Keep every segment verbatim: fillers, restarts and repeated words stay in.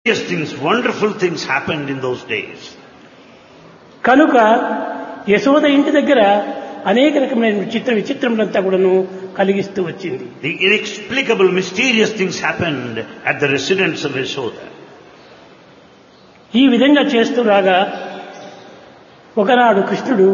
Yes, things, wonderful things happened in those days. కనుక యశోద ఇంటి దగ్గర అనేక రకమైన చిత్ర విచిత్రములంతా కూడాను కలిగిస్తూ వచ్చింది. The inexplicable, mysterious things happened at the residence of Yashoda. ఈ విధంగా చేస్తూ రాగా ఒకనాడు కృష్ణుడు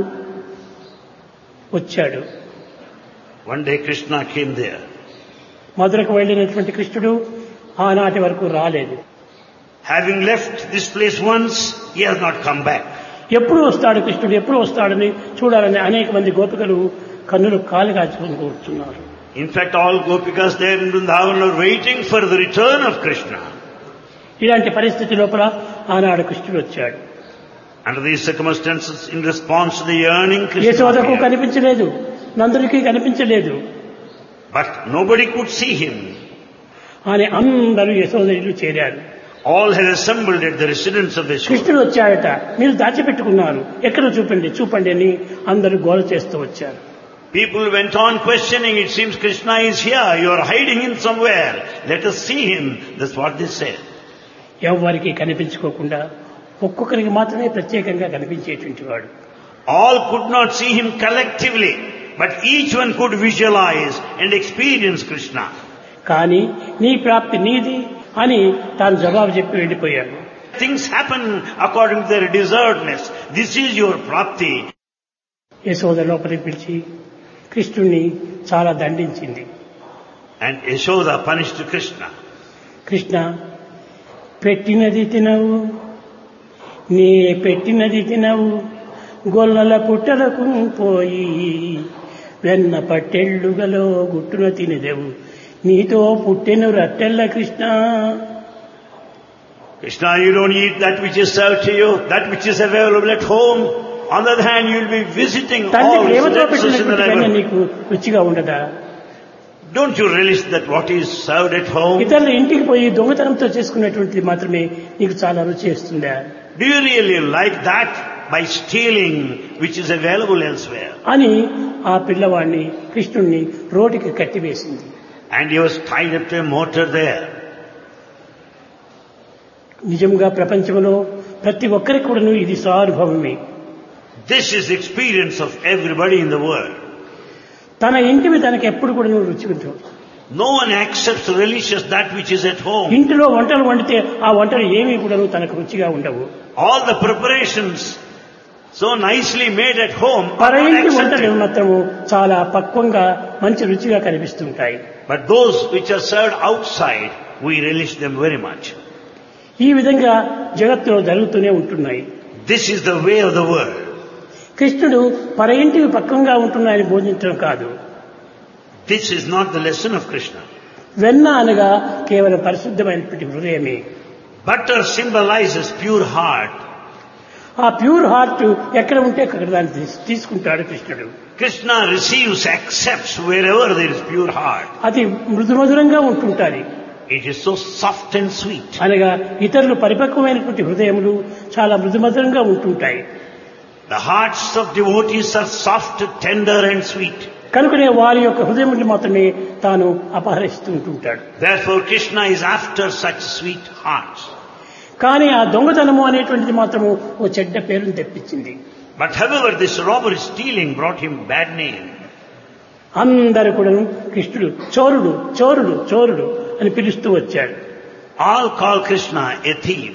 వచ్చాడు. One day Krishna came there. మధురకు వెళ్ళినటువంటి కృష్ణుడు ఆనాటి వరకు రాలేదు. Having left this place once, he has not come back. ఎప్పుడు వస్తాడు కృష్ణుడు, ఎప్పుడు వస్తాడని చూడాలని అనేక మంది గోపికలు కన్నులు కాలు కాచుకొని కూర్చున్నారు. In fact, all gopikas there in Vrindavan are waiting for the return of Krishna. ఇలాంటి పరిస్థితి లోపల ఆనాడు కృష్ణుడు వచ్చాడు. Under these circumstances, in response to the yearning, Krishna యశోదకు appeared. కనిపించలేదు, నందునికి కనిపించలేదు. But nobody could see him. అని అందరూ యశోద ఇల్లు చేరారు. All had assembled at the residence of Yashoda. కృష్ణుడు వచ్చాడట, మీరు దాచిపెట్టుకున్నారు, ఎక్కడ చూపండి చూపండి అని అందరూ గోల చేస్తూ వచ్చారు. People went on questioning, it seems Krishna is here, you are hiding him somewhere, let us see him. That's what they said. ఎవరికి కనిపించుకోకుండా ఒక్కొక్కరికి మాత్రమే ప్రత్యేకంగా కనిపించేటువంటి వాడు. All could not see him collectively, but each one could visualize and experience Krishna. కానీ నీ ప్రాప్తి నీది అని తాను జవాబు చెప్పి వెళ్ళిపోయాడు. Things happen according to their deservedness. This is your prapti. Yashoda లోపలికి పిలిచి కృష్ణుణ్ణి చాలా దండించింది. And Yashoda punished Krishna. Krishna, పెట్టినది తినవు, నీ పెట్టినది తినవు, గొల్లల పుట్టలకు పోయి వెన్న పట్టెళ్ళుగలో గుట్టున తినదెవు, నీతో పుట్టెను రట్టెల్ల Krishna. Krishna, you don't eat that which is served to you, that which is available at home. On the other hand, you will be visiting తండ్రి all ప్రేమతో residents in the పెట్టినటువంటి వెన్న neighborhood. నీకు రుచిగా ఉండదా? Don't you relish that what is served at home? ఇతరుల ఇంటికి పోయి దొంగతనంతో చేసుకునేటువంటిది మాత్రమే నీకు చాలా రుచి ఇస్తుందా Do you really like that by stealing which is available elsewhere? అని ఆ పిల్లవాడిని కృష్ణుణ్ణి రోటికి కట్టివేసింది. And he was tied up to a mortar there. నిజంగా ప్రపంచంలో ప్రతి ఒక్కరికి కూడాను ఇది స్వానుభవమే. This is the experience of everybody in the world. తన ఇంటివి తనకి ఎప్పుడు కూడా రుచి ఉంటుంది. No one accepts religious that which is at home. ఇంటిలో వంటలు వండితే ఆ వంటలు ఏమీ కూడా తనకు రుచిగా ఉండవు. All the preparations so nicely made at home are పర not ఇంటి వంటలు accepted. మాత్రము చాలా పక్వంగా మంచి రుచిగా కనిపిస్తుంటాయి. But those which are served outside, we relish them very much. ఈ విధంగా జగత్తులో జరుగుతూనే ఉంటున్నాయి. This is the way of the world. కృష్ణుడు పర ఇంటివి పక్వంగా ఉంటున్నాయని బోధించడం కాదు. This is not the lesson of Krishna. వెన్న అనగా కేవలం పరిశుద్ధమైనటువంటి హృదయమే. Butter symbolizes pure heart. ఆ ప్యూర్ హార్ట్ ఎక్కడ ఉంటే అక్కడ దాన్ని తీసు- తీసుకుంటాడు కృష్ణుడు. Krishna receives, accepts wherever there is pure heart. అది మృదుమధురంగా ఉంటుంటాది. It is so soft and sweet. అనగా ఇతరులు పరిపక్వమైనటువంటి హృదయములు చాలా మృదుమధురంగా ఉంటుంటాయి. The hearts of devotees are soft, tender and sweet. కనుకనే వారి యొక్క హృదయములు మాత్రమే తాను అపహరిస్తూ ఉంటుంటాడు. Therefore Krishna is after such sweet hearts. కానీ ఆ దొంగతనము అనేటువంటిది మాత్రము ఓ చెడ్డ పేరును తెప్పించింది. But however, this robbery stealing brought him bad name. అందరూ కూడా కృష్ణుడు చోరుడు చోరుడు చోరుడు అని పిలుస్తూ వచ్చాడు. All call Krishna a thief.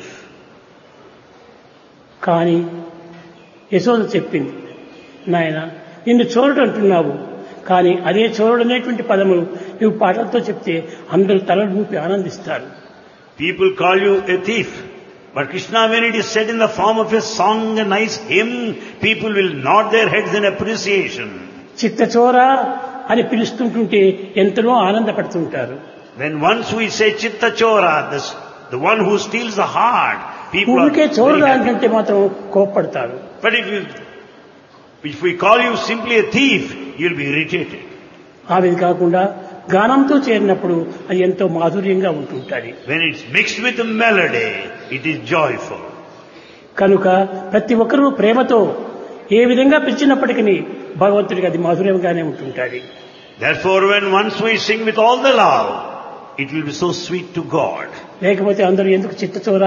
కానీ యశోద చెప్పింది, నాయన నిన్ను చోరుడు అంటున్నావు, కానీ అదే చోరుడు అనేటువంటి పదము నువ్వు పాటలతో చెప్తే అందరూ తలలు ఊపి ఆనందిస్తారు. People call you a thief. But Krishna, when it is said in the form of a song, a nice hymn, people will nod their heads in appreciation. చిత్తచోర అని పిలుస్తుంటుంటే ఎంతనో ఆనందపడుతుంటారు. When once we say Chitta Chora, this, the one who steals the heart, people are ఊరికే very చోరుడు happy. అంటే మాత్రం కోప్పడతారు. But if you, if we call you simply a thief, you'll be irritated. అవి కాకుండా గానంతో చేరినప్పుడు అది ఎంతో మాధుర్యంగా ఉంటుంటుంది. When it's mixed with a melody, it is joyful. కనుక ప్రతి ఒక్కరూ ప్రేమతో ఏ విధంగా పిలిచినప్పటికీ భగవంతుడికి అది మాధుర్యంగానే ఉంటుంటుంది. Therefore, when once we sing with all the love, it will be so sweet to God. లేకపోతే అందరూ ఎందుకు చిత్తచోర